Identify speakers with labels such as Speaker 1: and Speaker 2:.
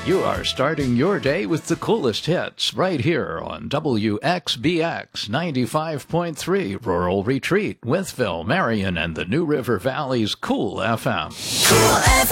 Speaker 1: You are starting your day with the coolest hits right here on WXBX 95.3 Rural Retreat with Phil Marion and the New River Valley's Cool FM.
Speaker 2: Cool FM.